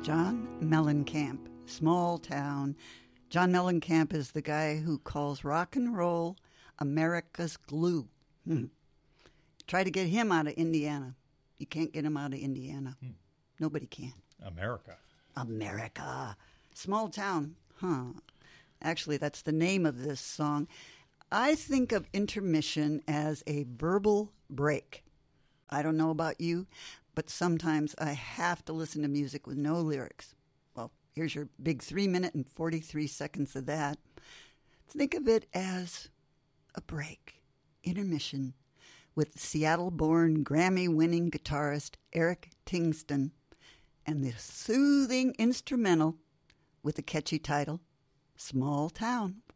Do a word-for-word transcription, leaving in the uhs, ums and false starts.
John Mellencamp, Small Town. John Mellencamp is the guy who calls rock and roll America's glue. Hmm. Try to get him out of Indiana. You can't get him out of Indiana. Hmm. Nobody can. America. America. Small Town. Huh. Actually, that's the name of this song. I think of intermission as a verbal break. I don't know about you, but sometimes I have to listen to music with no lyrics. Well, here's your big three minute and forty-three seconds of that. Think of it as a break, intermission, with Seattle-born Grammy-winning guitarist Eric Tingston and the soothing instrumental with the catchy title, Small Town.